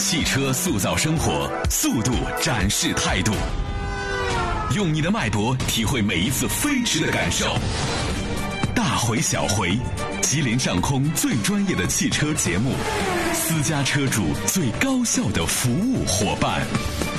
汽车塑造生活，速度展示态度。用你的脉搏体会每一次飞驰的感受。大回小回，吉林上空最专业的汽车节目，私家车主最高效的服务伙伴。